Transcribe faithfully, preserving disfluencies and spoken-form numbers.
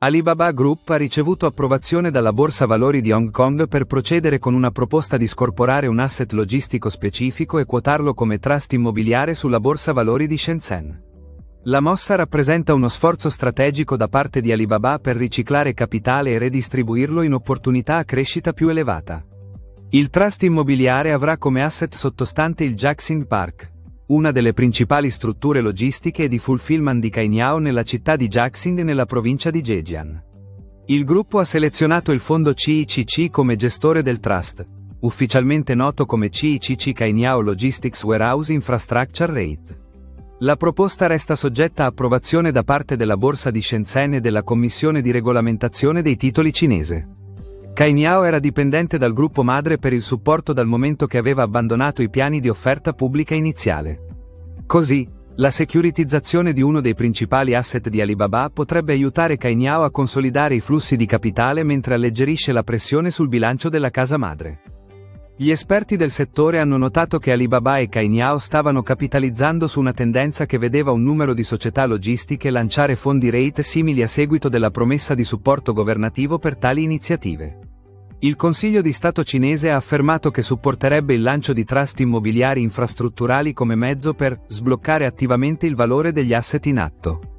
Alibaba Group ha ricevuto approvazione dalla Borsa Valori di Hong Kong per procedere con una proposta di scorporare un asset logistico specifico e quotarlo come trust immobiliare sulla Borsa Valori di Shenzhen. La mossa rappresenta uno sforzo strategico da parte di Alibaba per riciclare capitale e redistribuirlo in opportunità a crescita più elevata. Il trust immobiliare avrà come asset sottostante il Jiaxing Park, una delle principali strutture logistiche e di fulfillment di Cainiao nella città di Jiaxing nella provincia di Zhejiang. Il gruppo ha selezionato il fondo C I C C come gestore del trust, ufficialmente noto come C I C C Cainiao Logistics Warehouse Infrastructure REIT. La proposta resta soggetta a approvazione da parte della Borsa di Shenzhen e della Commissione di regolamentazione dei titoli cinese. Cainiao era dipendente dal gruppo madre per il supporto dal momento che aveva abbandonato i piani di offerta pubblica iniziale. Così, la securitizzazione di uno dei principali asset di Alibaba potrebbe aiutare Cainiao a consolidare i flussi di capitale mentre alleggerisce la pressione sul bilancio della casa madre. Gli esperti del settore hanno notato che Alibaba e Cainiao stavano capitalizzando su una tendenza che vedeva un numero di società logistiche lanciare fondi REIT simili a seguito della promessa di supporto governativo per tali iniziative. Il Consiglio di Stato cinese ha affermato che supporterebbe il lancio di trust immobiliari infrastrutturali come mezzo per sbloccare attivamente il valore degli asset in atto.